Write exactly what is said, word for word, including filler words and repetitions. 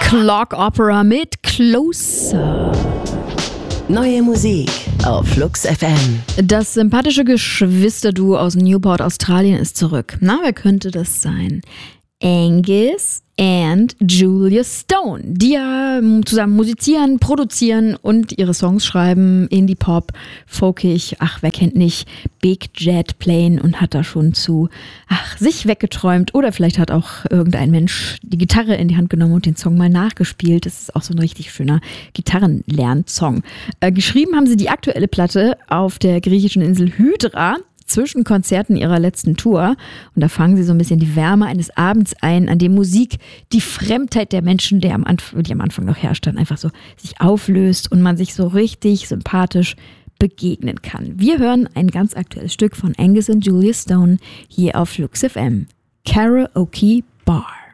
Clock Opera mit Closer. Neue Musik auf Flux F M. Das sympathische Geschwisterduo aus Newport, Australien ist zurück. Na, wer könnte das sein? Angus and Julia Stone, die ja zusammen musizieren, produzieren und ihre Songs schreiben, Indie-Pop, folkig, ach, wer kennt nicht, Big Jet Plane und hat da schon zu, ach, sich weggeträumt oder vielleicht hat auch irgendein Mensch die Gitarre in die Hand genommen und den Song mal nachgespielt. Das ist auch so ein richtig schöner Gitarrenlernsong. Äh, geschrieben haben sie die aktuelle Platte auf der griechischen Insel Hydra, zwischen Konzerten ihrer letzten Tour. Und da fangen sie so ein bisschen die Wärme eines Abends ein, an dem Musik die Fremdheit der Menschen, die am, Anf- die am Anfang noch herrscht, dann einfach so sich auflöst und man sich so richtig sympathisch begegnen kann. Wir hören ein ganz aktuelles Stück von Angus und Julia Stone hier auf Flux F M. Karaoke Bar.